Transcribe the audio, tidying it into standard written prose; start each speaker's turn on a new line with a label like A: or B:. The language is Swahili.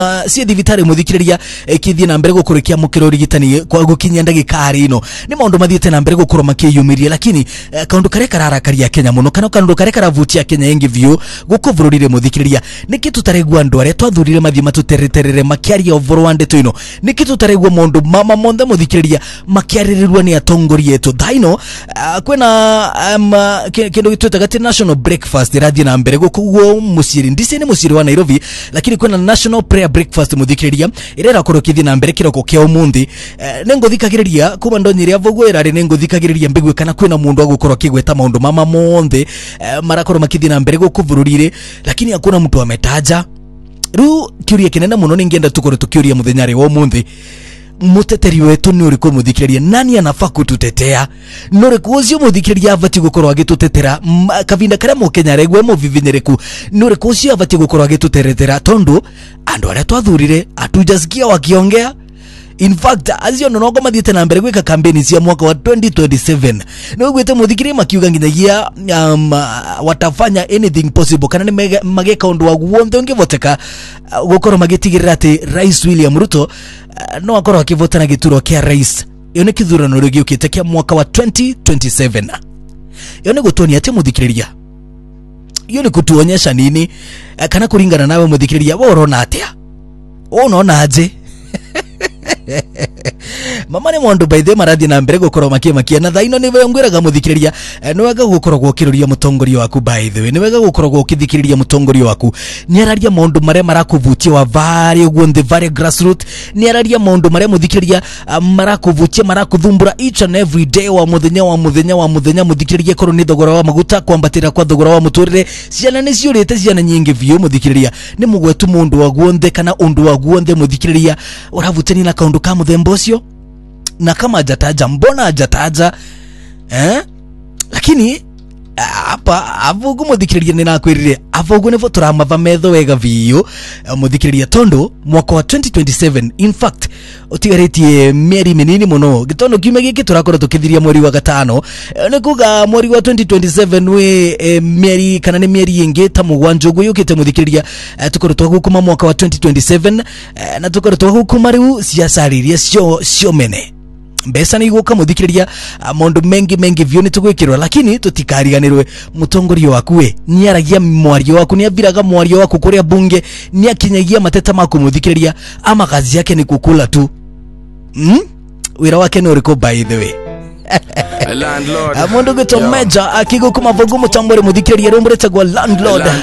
A: si divitare muthikiriria kithie na mbere gukurukia mukiro rigitani kwa gukinya ndagikari ino ni maundu mathiete na mbere gukuru makiyumirie lakini kaundu kare kararakaria Kenya muno kana kaundu kare karavutia Kenya yengi view gukuvururire muthikiriria niki tutaregwa andu aria twathurire mathie matutereterere makiaria ovoro ande tuino niki tutaregwa maundu mama monthe muthikiriria makiarirwa ni atongori yetu daino kwena kindu gitwetaga national breakfast rathie na mbere gukugo musiri ndise ni musiri wa Nairobi lakini kwena national prayer breakfast muthikiriria irera kurokithi na mbere kiroko kia umundi nenguthikagiriria kuma ndonyire avogwera ri nenguthikagiriria mbigwe kana kwina mundu agukoro kigweta maundu mama monthe marakoro makithi na mbere gukuvururire lakini hakuna mtu ametaja ru kiuria kinene muno ningienda tukoro tukiuria muthenyari wa umundi muteteri wetu ni uriku muthikiriria nani anafaa kututetea nore kuozio muthikiriria avati gukoro agitutetera kavinda kare mu Kenya regwe mu vivinyereku nore kuozio avati gukoro agituteretera tondu andu aria twathurire atujasikia wakiongea. In fact azio nonogo mathiete na mbere gwika kampeni cia mwaka wa 2027 no gwete muthikiriria makiuga nginyagia watafanya anything possible kana ni mageka undu wa guonthe ungivoteka gukoro magitigirira ati Rais William Ruto no akoro akivotana gituro kia rais iyo ni kithurano rigiukite kia mwaka wa 2027 iyo ni gutonia ati muthikiriria iyo ni kutuonyesha nini kana kuringana nawe muthikiriria wo urona atia unaona aje mama ni mondu by the marathi na mbere gukoro makia na thaino ni wengwiraga muthikiriria ni wega gukoro gukiriria mutongoria waku by the way ni wega gukoro gukithikiriria mutongoria waku ni araria mondu mare marakuvutia wa vari guonthe vari grassroots ni araria mondu mare muthikiriria marakuvutia marakuthumbura each and every day wa muthenya muthikiriria koro ni thogora wa maguta kwambatira kwa thogora wa muturire ciana ni ciurite ciana nyingi vio muthikiriria ni mugwetu mundu wa guonthe kana undu wa guonthe muthikiriria uravuteni na kaundu ka muthemba ucio na kama ajataja mbona ajataja lakini hapa avogu muthikiriria ni nakwirire avogu nevo turamava metho wega vio muthikiriria tondo mwaka wa 2027 in fact utigaretie mieri minini muno gitondo kiume giki turakora tukithiria mweri wa gatano nikuga mweri wa 2027 we mieri kana ni mieri ingi ta mugwanjo guyukite muthikiriria tukoro twagukuma mwaka wa 2027 na tukoro twagukuma riu ciacariria cio mene mbesa ni guka muthikiriria mondu mengi vyo ni tugwikirwa lakini tutikariganirwe mutongoria waku we ni aragia mwario waku ni aviraga mwario waku kuria bunge ni akinyagia mateta maku muthikiriria ama kazi yake ni kukula tu wira wake ni uriko by the way landlord mundu gito meja akigukuma vogu mutambore muthikiriria rumbre tagwa landlord